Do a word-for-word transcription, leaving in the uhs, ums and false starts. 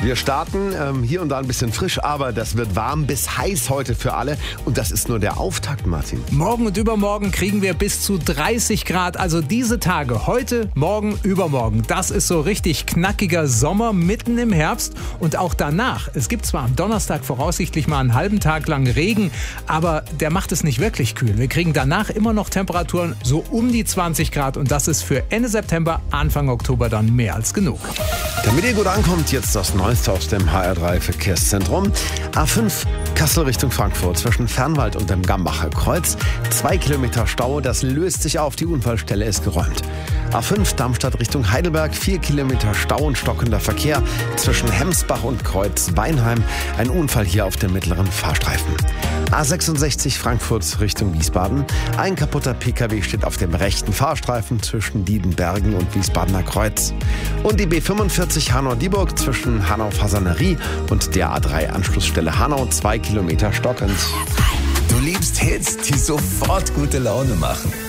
Wir starten ähm, hier und da ein bisschen frisch, aber das wird warm bis heiß heute für alle. Und das ist nur der Auftakt, Martin. Morgen und übermorgen kriegen wir bis zu dreißig Grad. Also diese Tage, heute, morgen, übermorgen. Das ist so richtig knackiger Sommer mitten im Herbst. Und auch danach. Es gibt zwar am Donnerstag voraussichtlich mal einen halben Tag lang Regen, aber der macht es nicht wirklich kühl. Wir kriegen danach immer noch Temperaturen so um die zwanzig Grad. Und das ist für Ende September, Anfang Oktober dann mehr als genug. Damit ihr gut ankommt, jetzt das Neueste aus dem H R drei Verkehrszentrum. A fünf Kassel Richtung Frankfurt zwischen Fernwald und dem Gambacher Kreuz. Zwei Kilometer Stau, das löst sich auf, die Unfallstelle ist geräumt. A fünf Darmstadt Richtung Heidelberg, vier Kilometer Stau und stockender Verkehr zwischen Hemsbach und Kreuz Weinheim. Ein Unfall hier auf dem mittleren Fahrstreifen. A sechsundsechzig Frankfurt Richtung Wiesbaden. Ein kaputter Pkw steht auf dem rechten Fahrstreifen zwischen Diedenbergen und Wiesbadener Kreuz. Und die B fünfundvierzig Hanau-Dieburg zwischen Hanau-Fasanerie und der A drei Anschlussstelle Hanau, zwei Kilometer stockend. Du liebst Hits, die sofort gute Laune machen.